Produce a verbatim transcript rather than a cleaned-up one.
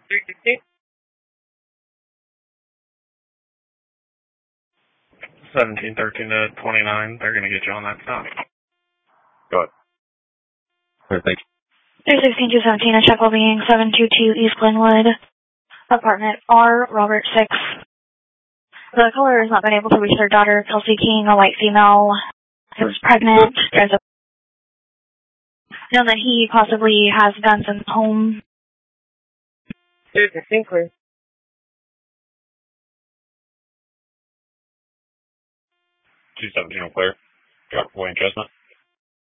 three sixteen. seventeen thirteen to twenty-nine. They're going to get you on that stop. Go ahead. Clear, thank you. three sixteen two seventeen, a check will be in seven two two East Glenwood, apartment R, Robert six. The caller has not been able to reach their daughter, Kelsey King, a white female who was pregnant. There's a known that he possibly has guns in the home. three sixteen, clear. two seventeen will clear. Drop away adjustment.